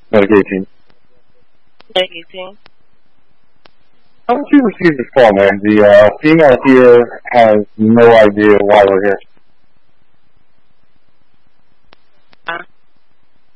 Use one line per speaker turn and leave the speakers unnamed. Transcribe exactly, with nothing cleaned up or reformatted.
Like eighteen.
Like eighteen.
How would you receive this call, man? The uh, female here has no idea why we're here.